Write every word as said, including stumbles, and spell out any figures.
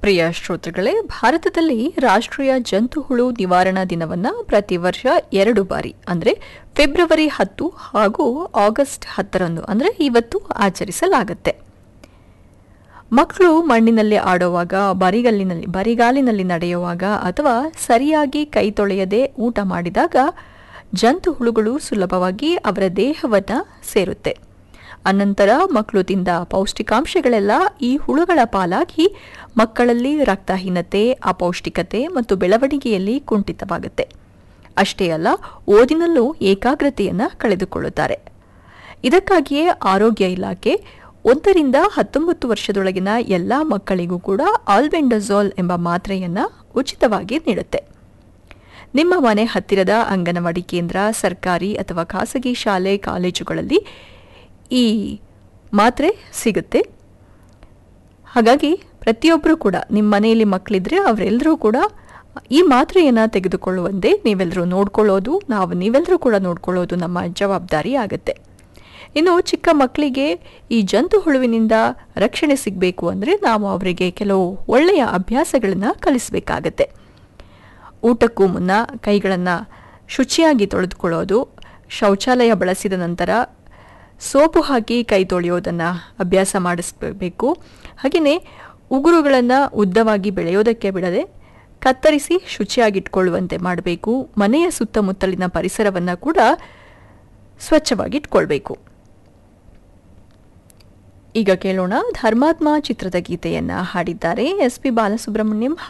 ಪ್ರಿಯ ಶ್ರೋತೃಗಳೇ, ಭಾರತದಲ್ಲಿ ರಾಷ್ಟ್ರೀಯ ಜಂತುಹುಳು ನಿವಾರಣಾ ದಿನವನ್ನು ಪ್ರತಿ ವರ್ಷ ಎರಡು ಬಾರಿ ಅಂದರೆ ಫೆಬ್ರವರಿ ಹತ್ತು ಹಾಗೂ ಆಗಸ್ಟ್ ಹತ್ತರಂದು ಅಂದರೆ ಇವತ್ತು ಆಚರಿಸಲಾಗುತ್ತೆ. ಮಕ್ಕಳು ಮಣ್ಣಿನಲ್ಲಿ ಆಡುವಾಗ, ಬರಿಗಲ್ಲಿನಲ್ಲಿ ಬರಿಗಾಲಿನಲ್ಲಿ ನಡೆಯುವಾಗ ಅಥವಾ ಸರಿಯಾಗಿ ಕೈ ತೊಳೆಯದೆ ಊಟ ಮಾಡಿದಾಗ ಜಂತುಹುಳುಗಳು ಸುಲಭವಾಗಿ ಅವರ ದೇಹವನ್ನು ಸೇರುತ್ತೆ. ಅನಂತರ ಮಕ್ಕಳು ತಿಂದ ಪೌಷ್ಟಿಕಾಂಶಗಳೆಲ್ಲ ಈ ಹುಳುಗಳ ಪಾಲಾಗಿ ಮಕ್ಕಳಲ್ಲಿ ರಕ್ತಹೀನತೆ, ಅಪೌಷ್ಟಿಕತೆ ಮತ್ತು ಬೆಳವಣಿಗೆಯಲ್ಲಿ ಕುಂಠಿತವಾಗುತ್ತೆ. ಅಷ್ಟೇ ಅಲ್ಲ, ಓದಿನಲ್ಲೂ ಏಕಾಗ್ರತೆಯನ್ನು ಕಳೆದುಕೊಳ್ಳುತ್ತಾರೆ. ಇದಕ್ಕಾಗಿಯೇ ಆರೋಗ್ಯ ಇಲಾಖೆ ಒಂದರಿಂದ ಹತ್ತೊಂಬತ್ತು ವರ್ಷದೊಳಗಿನ ಎಲ್ಲ ಮಕ್ಕಳಿಗೂ ಕೂಡ ಆಲ್ಬೆಂಡಜೋಲ್ ಎಂಬ ಮಾತ್ರೆಯನ್ನು ಉಚಿತವಾಗಿ ನೀಡುತ್ತೆ. ನಿಮ್ಮ ಮನೆ ಹತ್ತಿರದ ಅಂಗನವಾಡಿ ಕೇಂದ್ರ, ಸರ್ಕಾರಿ ಅಥವಾ ಖಾಸಗಿ ಶಾಲೆ, ಕಾಲೇಜುಗಳಲ್ಲಿ ಈ ಮಾತ್ರೆ ಸಿಗುತ್ತೆ. ಹಾಗಾಗಿ ಪ್ರತಿಯೊಬ್ಬರೂ ಕೂಡ ನಿಮ್ಮ ಮನೆಯಲ್ಲಿ ಮಕ್ಕಳಿದ್ರೆ ಅವರೆಲ್ಲರೂ ಕೂಡ ಈ ಮಾತ್ರೆಯನ್ನು ತೆಗೆದುಕೊಳ್ಳುವಂತೆ ನೀವೆಲ್ಲರೂ ನೋಡ್ಕೊಳ್ಳೋದು ನಾವು ನೀವೆಲ್ಲರೂ ಕೂಡ ನೋಡ್ಕೊಳ್ಳೋದು ನಮ್ಮ ಜವಾಬ್ದಾರಿ ಆಗುತ್ತೆ. ಇನ್ನು ಚಿಕ್ಕ ಮಕ್ಕಳಿಗೆ ಈ ಜಂತು ಹುಳುವಿನಿಂದ ರಕ್ಷಣೆ ಸಿಗಬೇಕು ಅಂದರೆ ನಾವು ಅವರಿಗೆ ಕೆಲವು ಒಳ್ಳೆಯ ಅಭ್ಯಾಸಗಳನ್ನು ಕಲಿಸಬೇಕಾಗತ್ತೆ. ಊಟಕ್ಕೂ ಮುನ್ನ ಕೈಗಳನ್ನು ಶುಚಿಯಾಗಿ ತೊಳೆದುಕೊಳ್ಳೋದು, ಶೌಚಾಲಯ ಬಳಸಿದ ನಂತರ ಸೋಪು ಹಾಕಿ ಕೈ ತೊಳೆಯೋದನ್ನು ಅಭ್ಯಾಸ ಮಾಡಿಸಬೇಕು. ಹಾಗೆಯೇ ಉಗುರುಗಳನ್ನು ಉದ್ದವಾಗಿ ಬೆಳೆಯೋದಕ್ಕೆ ಬಿಡದೆ ಕತ್ತರಿಸಿ ಶುಚಿಯಾಗಿಟ್ಕೊಳ್ಳುವಂತೆ ಮಾಡಬೇಕು. ಮನೆಯ ಸುತ್ತಮುತ್ತಲಿನ ಪರಿಸರವನ್ನು ಕೂಡ ಸ್ವಚ್ಛವಾಗಿಟ್ಕೊಳ್ಬೇಕು. ಈಗ ಕೇಳೋಣ, ಧರ್ಮಾತ್ಮ ಚಿತ್ರದ ಗೀತೆಯನ್ನು ಹಾಡಿದ್ದಾರೆ ಎಸ್ ಪಿ ಬಾಲಸುಬ್ರಹ್ಮಣ್ಯಂ.